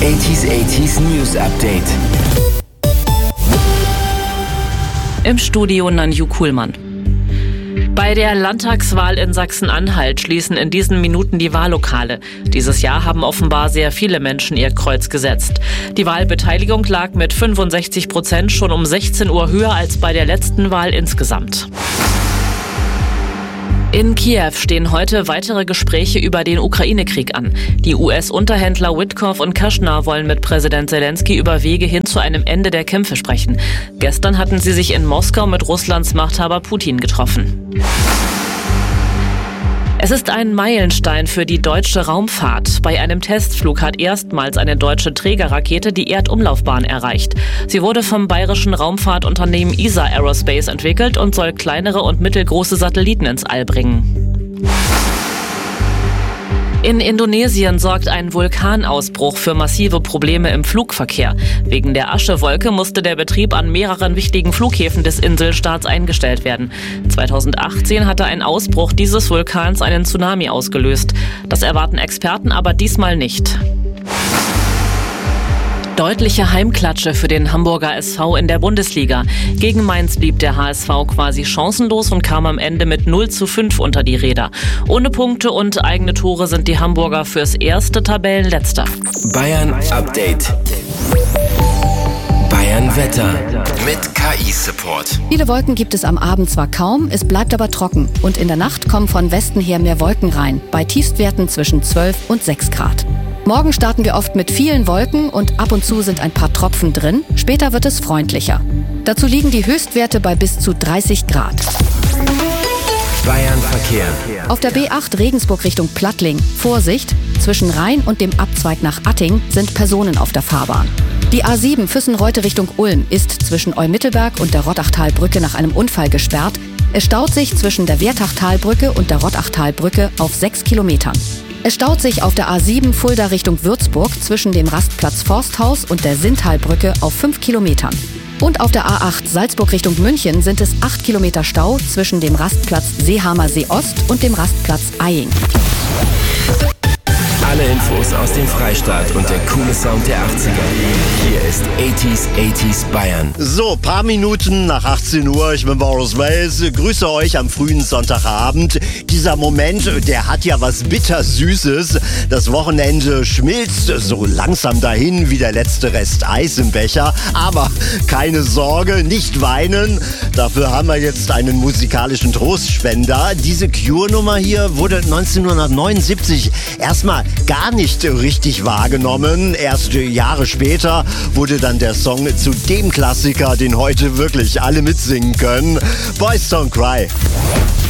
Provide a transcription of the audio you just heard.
80s News Update. Im Studio Nanju Kuhlmann. Bei der Landtagswahl in Sachsen-Anhalt schließen in diesen Minuten die Wahllokale. Dieses Jahr haben offenbar sehr viele Menschen ihr Kreuz gesetzt. Die Wahlbeteiligung lag mit 65% schon um 16 Uhr höher als bei der letzten Wahl insgesamt. In Kiew stehen heute weitere Gespräche über den Ukraine-Krieg an. Die US-Unterhändler Witkoff und Kushner wollen mit Präsident Zelensky über Wege hin zu einem Ende der Kämpfe sprechen. Gestern hatten sie sich in Moskau mit Russlands Machthaber Putin getroffen. Es ist ein Meilenstein für die deutsche Raumfahrt. Bei einem Testflug hat erstmals eine deutsche Trägerrakete die Erdumlaufbahn erreicht. Sie wurde vom bayerischen Raumfahrtunternehmen ESA Aerospace entwickelt und soll kleinere und mittelgroße Satelliten ins All bringen. In Indonesien sorgt ein Vulkanausbruch für massive Probleme im Flugverkehr. Wegen der Aschewolke musste der Betrieb an mehreren wichtigen Flughäfen des Inselstaats eingestellt werden. 2018 hatte ein Ausbruch dieses Vulkans einen Tsunami ausgelöst. Das erwarten Experten aber diesmal nicht. Deutliche Heimklatsche für den Hamburger SV in der Bundesliga. Gegen Mainz blieb der HSV quasi chancenlos und kam am Ende mit 0:5 unter die Räder. Ohne Punkte und eigene Tore sind die Hamburger fürs erste Tabellenletzter. Bayern Update. Bayern Wetter mit KI-Support. Viele Wolken gibt es am Abend zwar kaum, es bleibt aber trocken. Und in der Nacht kommen von Westen her mehr Wolken rein, bei Tiefstwerten zwischen 12 und 6 Grad. Morgen starten wir oft mit vielen Wolken und ab und zu sind ein paar Tropfen drin. Später wird es freundlicher. Dazu liegen die Höchstwerte bei bis zu 30 Grad. Bayern Verkehr. Auf der B8 Regensburg Richtung Plattling. Vorsicht, zwischen Rhein und dem Abzweig nach Atting sind Personen auf der Fahrbahn. Die A7 Füssen-Reute Richtung Ulm ist zwischen Eumittelberg und der Rottachtalbrücke nach einem Unfall gesperrt. Es staut sich zwischen der Wertachtalbrücke und der Rottachtalbrücke auf 6 Kilometern. Es staut sich auf der A7 Fulda Richtung Würzburg zwischen dem Rastplatz Forsthaus und der Sinntalbrücke auf 5 Kilometern. Und auf der A8 Salzburg Richtung München sind es 8 Kilometer Stau zwischen dem Rastplatz Seehamer See Ost und dem Rastplatz Eying. Alle Infos aus dem Freistaat und der coole Sound der 80er. Hier ist 80s Bayern. So, paar Minuten nach 18 Uhr. Ich bin Boris Wells. Grüße euch am frühen Sonntagabend. Dieser Moment, der hat ja was Bittersüßes. Das Wochenende schmilzt so langsam dahin wie der letzte Rest Eis im Becher. Aber keine Sorge, nicht weinen. Dafür haben wir jetzt einen musikalischen Trostspender. Diese Cure-Nummer hier wurde 1979 erstmal gar nicht richtig wahrgenommen. Erst Jahre später wurde dann der Song zu dem Klassiker, den heute wirklich alle mitsingen können. Boys Don't Cry.